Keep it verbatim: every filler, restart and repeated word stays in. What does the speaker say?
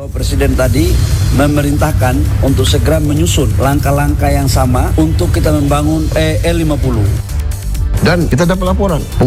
Presiden tadi memerintahkan untuk segera menyusun langkah-langkah yang sama untuk kita membangun E lima puluh. Dan kita dapat laporan